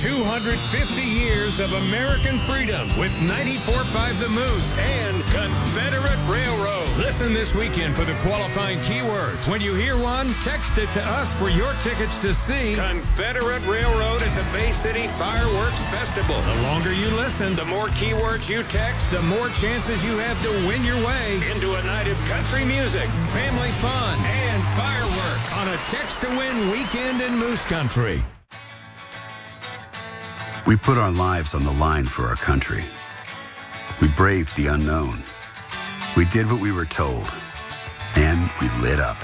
250 years of American freedom with 94.5 The Moose and Confederate Railroad. Listen this weekend for the qualifying keywords. When you hear one, text it to us for your tickets to see Confederate Railroad at the Bay City Fireworks Festival. The longer you listen, the more keywords you text, the more chances you have to win your way into a night of country music, family fun, and fireworks on a text-to-win weekend in Moose Country. We put our lives on the line for our country. We braved the unknown. We did what we were told. And we lit up.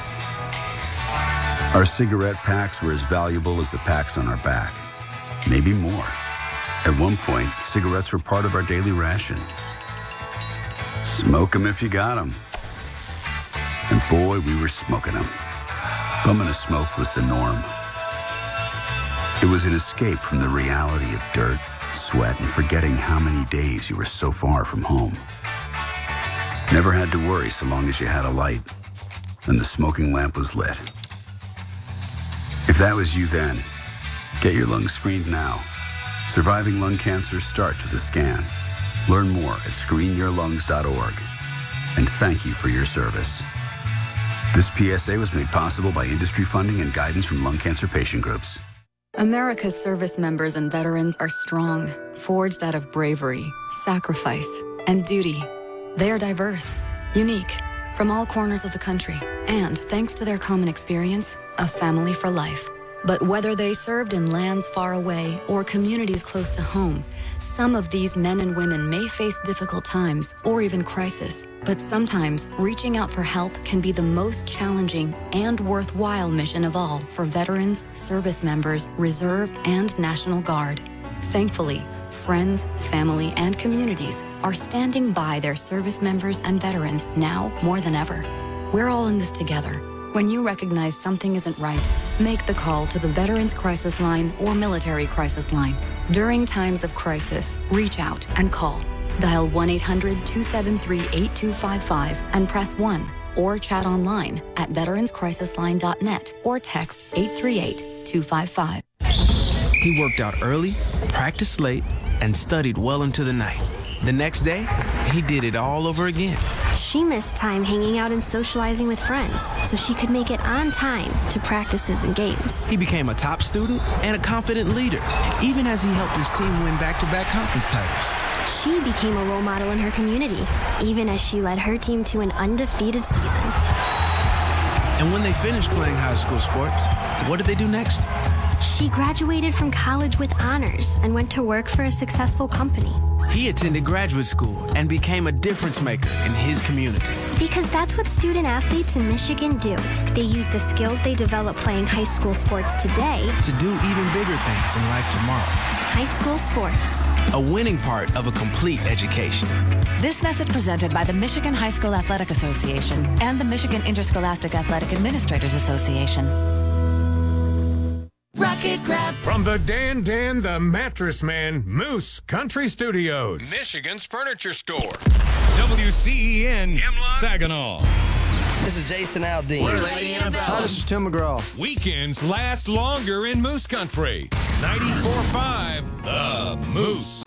Our cigarette packs were as valuable as the packs on our back. Maybe more. At one point, cigarettes were part of our daily ration. Smoke 'em if you got 'em. And boy, we were smoking 'em. Bumming a smoke was the norm. It was an escape from the reality of dirt, sweat, and forgetting how many days you were so far from home. Never had to worry so long as you had a light, and the smoking lamp was lit. If that was you then, get your lungs screened now. Surviving lung cancer starts with a scan. Learn more at screenyourlungs.org. And thank you for your service. This PSA was made possible by industry funding and guidance from lung cancer patient groups. America's service members and veterans are strong, forged out of bravery, sacrifice, and duty. They are diverse, unique, from all corners of the country, and, thanks to their common experience, a family for life. But whether they served in lands far away or communities close to home, some of these men and women may face difficult times or even crisis. But sometimes reaching out for help can be the most challenging and worthwhile mission of all for veterans, service members, Reserve, and National Guard. Thankfully, friends, family, and communities are standing by their service members and veterans now more than ever. We're all in this together. When you recognize something isn't right, make the call to the Veterans Crisis Line or Military Crisis Line. During times of crisis, reach out and call. Dial 1-800-273-8255 and press 1, or chat online at veteranscrisisline.net or text 838-255. He worked out early, practiced late, and studied well into the night. The next day, he did it all over again. She missed time hanging out and socializing with friends so she could make it on time to practices and games. He became a top student and a confident leader, even as he helped his team win back-to-back conference titles. She became a role model in her community, even as she led her team to an undefeated season. And when they finished playing high school sports, what did they do next? She graduated from college with honors and went to work for a successful company. He attended graduate school and became a difference maker in his community. Because that's what student athletes in Michigan do. They use the skills they develop playing high school sports today to do even bigger things in life tomorrow. High school sports. A winning part of a complete education. This message presented by the Michigan High School Athletic Association and the Michigan Interscholastic Athletic Administrators Association. Rocket Grab. From the Dan the Mattress Man, Moose Country Studios. Michigan's Furniture Store. WCEN, Saginaw. This is Jason Aldean. We're Lady Annabelle. Hi, this is Tim McGraw. Weekends last longer in Moose Country. 94.5, The Moose.